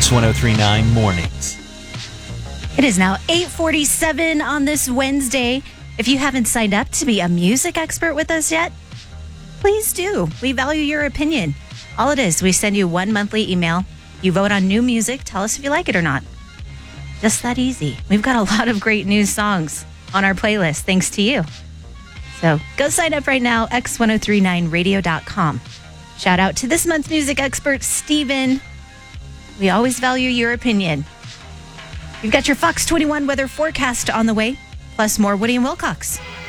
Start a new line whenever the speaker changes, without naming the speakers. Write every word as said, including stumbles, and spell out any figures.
X ten thirty-nine Mornings.
It is now eight forty-seven on this Wednesday. If you haven't signed up to be a music expert with us yet, please do. We value your opinion. All it is, we send you one monthly email. You vote on new music. Tell us if you like it or not. Just that easy. We've got a lot of great new songs on our playlist, thanks to you. So go sign up right now, X ten thirty-nine radio dot com. Shout out to this month's music expert, Steven. We always value your opinion. You've got your Fox twenty-one weather forecast on the way, plus more Woody and Wilcox.